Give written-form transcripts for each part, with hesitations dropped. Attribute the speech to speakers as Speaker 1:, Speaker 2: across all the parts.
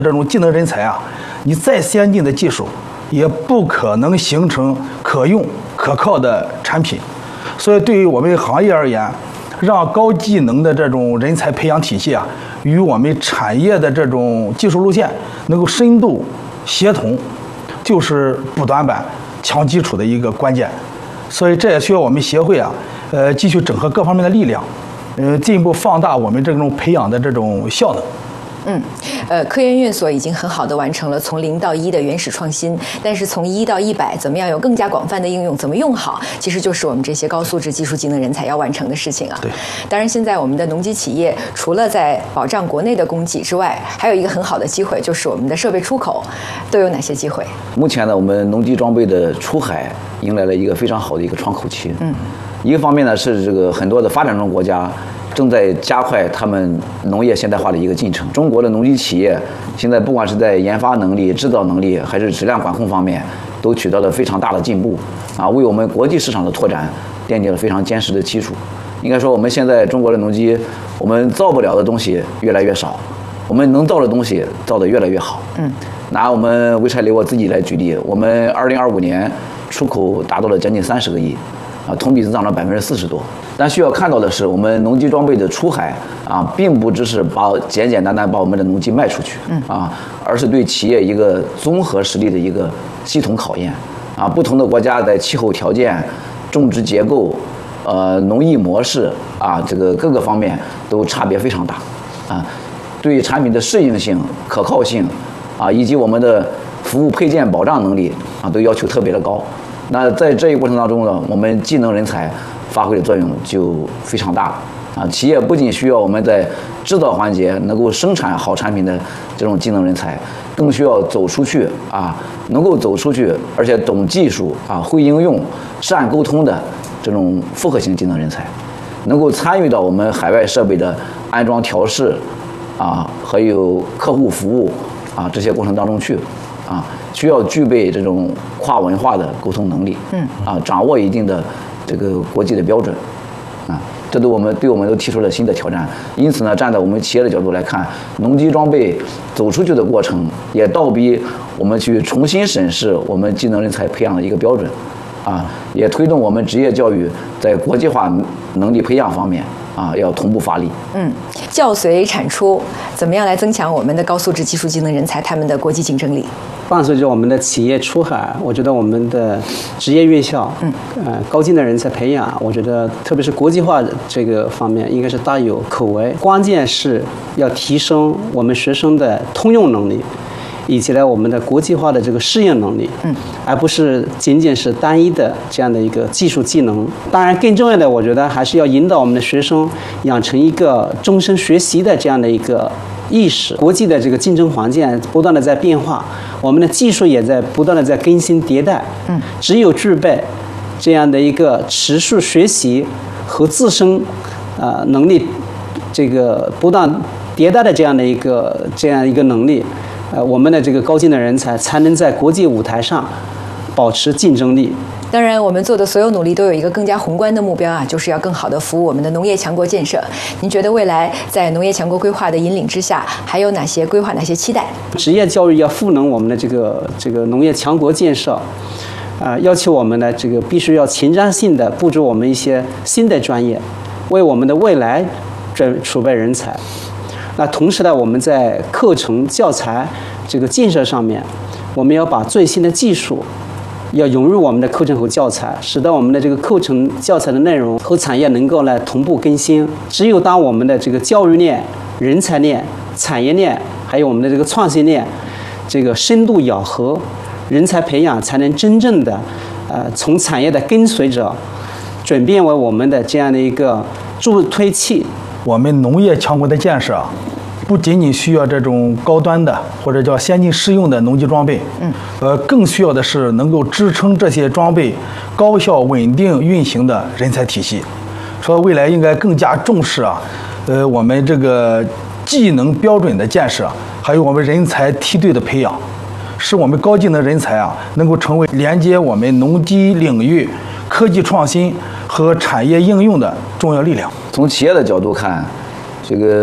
Speaker 1: 这种技能人才啊，你再先进的技术，也不可能形成可用可靠的产品。所以，对于我们行业而言，让高技能的这种人才培养体系啊，与我们产业的这种技术路线能够深度协同，就是补短板、强基础的一个关键。所以，这也需要我们协会啊，继续整合各方面的力量，进一步放大我们这种培养的这种效能。
Speaker 2: 科研院所已经很好的完成了从0到1的原始创新，但是从1到100，怎么样有更加广泛的应用，怎么用好，其实就是我们这些高素质技术技能人才要完成的事情啊。
Speaker 1: 对，
Speaker 2: 当然现在我们的农机企业除了在保障国内的供给之外，还有一个很好的机会，就是我们的设备出口都有哪些机会？
Speaker 3: 目前呢，我们农机装备的出海迎来了一个非常好的一个窗口期。一个方面呢是这个很多的发展中国家正在加快他们农业现代化的一个进程。中国的农机企业现在不管是在研发能力、制造能力，还是质量管控方面，都取得了非常大的进步啊，为我们国际市场的拓展奠定了非常坚实的基础。应该说，我们现在中国的农机，我们造不了的东西越来越少，我们能造的东西造得越来越好。拿我们潍柴雷沃自己来举例，我们2025年出口达到了将近30个亿。同比增长了40%多，但需要看到的是，我们农机装备的出海啊，并不只是简简单单把我们的农机卖出去，而是对企业一个综合实力的一个系统考验啊。不同的国家在气候条件、种植结构、农业模式啊，这个各个方面都差别非常大啊。对产品的适应性、可靠性啊，以及我们的服务配件保障能力啊，都要求特别的高。那在这一过程当中呢，我们技能人才发挥的作用就非常大了啊！企业不仅需要我们在制造环节能够生产好产品的这种技能人才，更需要走出去啊，能够走出去，而且懂技术啊，会应用、善沟通的这种复合型技能人才，能够参与到我们海外设备的安装调试啊，还有客户服务啊这些过程当中去啊。需要具备这种跨文化的沟通能力，掌握一定的这个国际的标准，这对我们都提出了新的挑战。因此呢，站在我们企业的角度来看，农机装备走出去的过程，也倒逼我们去重新审视我们技能人才培养的一个标准，也推动我们职业教育在国际化能力培养方面要同步发力。
Speaker 2: 教随产出，怎么样来增强我们的高素质技术技能人才他们的国际竞争力？
Speaker 4: 伴随着我们的企业出海，我觉得我们的职业院校，高技能人才培养，我觉得特别是国际化这个方面，应该是大有可为。关键是要提升我们学生的通用能力，以及呢我们的国际化的这个适应能力，而不是仅仅是单一的这样的一个技术技能。当然，更重要的，我觉得还是要引导我们的学生养成一个终身学习的这样的一个意识。国际的这个竞争环境不断的在变化，我们的技术也在不断的在更新迭代。只有具备这样的一个持续学习和自身能力这个不断迭代的这样一个能力，我们的这个高技能人才才能在国际舞台上保持竞争力。
Speaker 2: 当然，我们做的所有努力都有一个更加宏观的目标啊，就是要更好的服务我们的农业强国建设。您觉得未来在农业强国规划的引领之下，还有哪些规划、哪些期待？
Speaker 4: 职业教育要赋能我们的这个农业强国建设，要求我们呢这个必须要前瞻性的布置我们一些新的专业，为我们的未来储备人才。那同时呢，我们在课程教材这个建设上面，我们要把最新的技术要融入我们的课程和教材，使得我们的这个课程教材的内容和产业能够来同步更新。只有当我们的这个教育链、人才链、产业链，还有我们的这个创新链，这个深度咬合，人才培养才能真正的从产业的跟随者转变为我们的这样的一个助推器。
Speaker 1: 我们农业强国的建设不仅仅需要这种高端的或者叫先进适用的农机装备，更需要的是能够支撑这些装备高效稳定运行的人才体系。说未来应该更加重视我们这个技能标准的建设，还有我们人才梯队的培养，使我们高技能人才能够成为连接我们农机领域科技创新和产业应用的重要力量。
Speaker 3: 从企业的角度看，这个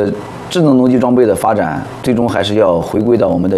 Speaker 3: 智能农机装备的发展，最终还是要回归到我们的